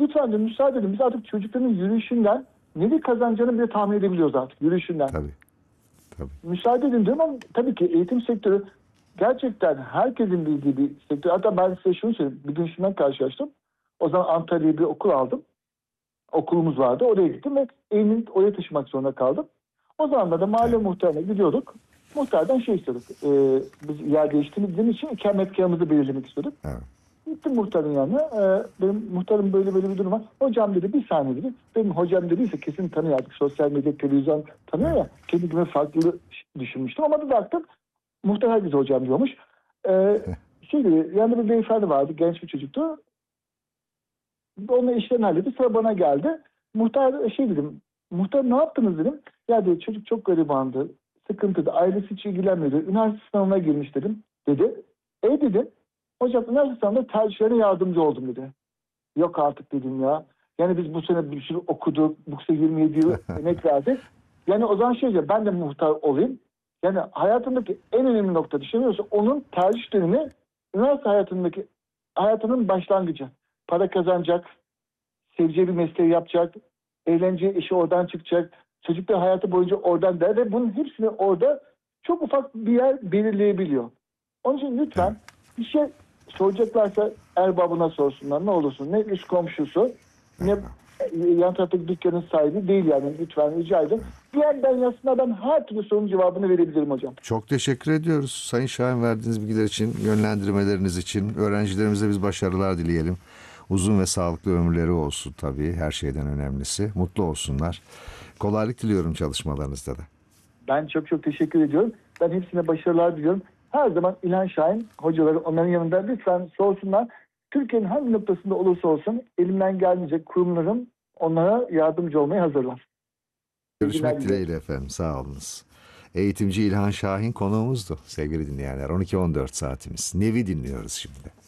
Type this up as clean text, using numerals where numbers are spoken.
lütfen diyorum, müsaade edin. Biz artık çocukların yürüyüşünden neyi kazanacağını bile tahmin edebiliyoruz artık yürüyüşünden. Tabii. Tabii. Müsaade edin diyorum ama tabii ki eğitim sektörü gerçekten herkesin bildiği bir sektör. Hatta ben size şunu söyleyeyim. Bir gün şundan karşılaştım. O zaman Antalya'ya bir okul aldım. Okulumuz vardı. Oraya gittim ve eğitimimi oraya taşımak zorunda kaldım. O zaman da mahalle muhtarına gidiyorduk. Muhtardan şey istiyorduk. Biz yer değiştirdiğimiz için ikametgahımızı belirlemek istiyorduk. Evet. Gittim muhtarın yanına. Benim muhtarım böyle bir durum var. Hocam dedi, bir saniye dedi. Benim hocam dediyse kesin tanıyor artık. Sosyal medya, televizyon tanıyor ya. Kendi gibi farklı düşünmüştüm ama bir baktım. Muhtar herkese hocam diyormuş. Şey dedi, yanında bir beyefendi vardı. Genç bir çocuktu. Onunla işlerini halledip sıra bana geldi. Muhtar şey dedim. Muhtar ne yaptınız dedim. Ya dedi, çocuk çok garibandı. Sıkıntıda. Ailesi hiç ilgilenmedi. Üniversite sınavına girmiş dedim. Dedi. Dedim. Hocam üniversite sınavında tercihlerine yardımcı oldum dedi. Yok artık dedim ya. Yani biz bu sene bir sürü okuduk. Bu sene 27 yıl emek verdik. Yani o zaman şey diyor, ben de muhtar olayım. Yani hayatındaki en önemli nokta düşünüyorsa onun tercih dönemi üniversite hayatının başlangıcı. Para kazanacak, seveceği bir mesleği yapacak, eğlence işi oradan çıkacak, çocuklar hayatı boyunca oradan der ve bunun hepsini orada çok ufak bir yer belirleyebiliyor. Onun için lütfen bir şey soracaklarsa erbabına sorsunlar, ne olursun. Ne üst komşusu, ne yan taraftaki dükkanın sahibi değil yani, lütfen rica ederim. Diğer ben aslında ben her türlü sorunun cevabını verebilirim hocam. Çok teşekkür ediyoruz Sayın Şahin verdiğiniz bilgiler için, yönlendirmeleriniz için. Öğrencilerimize biz başarılar dileyelim. Uzun ve sağlıklı ömürleri olsun tabii, her şeyden önemlisi. Mutlu olsunlar. Kolaylık diliyorum çalışmalarınızda da. Ben çok çok teşekkür ediyorum. Ben hepsine başarılar diliyorum. Her zaman İlhan Şahin hocaları onların yanında lütfen sorsunlar. Türkiye'nin hangi noktasında olursa olsun elimden gelmeyecek kurumlarım onlara yardımcı olmaya hazırlar. Görüşmek dileğiyle efendim. Sağ olunuz. Eğitimci İlhan Şahin konuğumuzdu sevgili dinleyenler. 12-14 saatimiz. Nevi dinliyoruz şimdi.